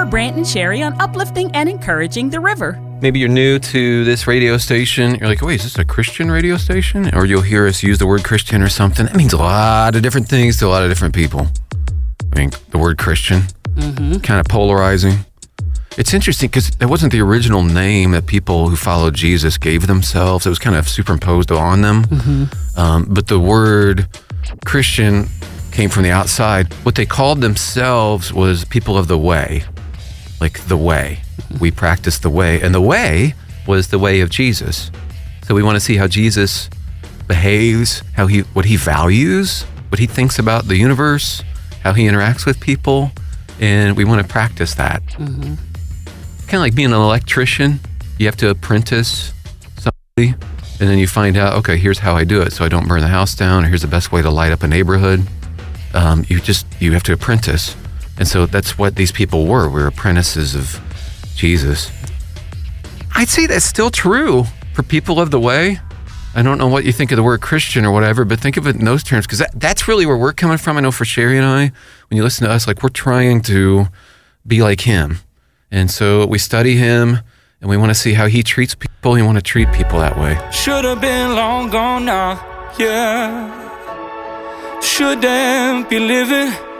We're Brant and Sherry on uplifting and encouraging the river. Maybe you're new to this radio station. You're like, wait, is this a Christian radio station? Or you'll hear us use the word Christian or something. That means a lot of different things to a lot of different people. I mean, the word Christian, kind of polarizing. It's interesting because that wasn't the original name that people who followed Jesus gave themselves. It was kind of superimposed on them. But the word Christian came from the outside. What they called themselves was people of the way, like the way. We practice the way, and the way was the way of Jesus. So we want to see how Jesus behaves, what he values, what he thinks about the universe, how he interacts with people, and we want to practice that. Kind of like being an electrician. You have to apprentice somebody, and then you find out, okay, here's how I do it so I don't burn the house down, or here's the best way to light up a neighborhood. You have to apprentice. And so that's what these people were. We were apprentices of Jesus. I'd say that's still true for people of the way. I don't know what you think of the word Christian or whatever, but think of it in those terms, because that's really where we're coming from. I know for Sherry and I, when you listen to us, like we're trying to be like him. And so we study him, and we want to see how he treats people. We want to treat people that way. Should have been long gone now, yeah. Shouldn't be living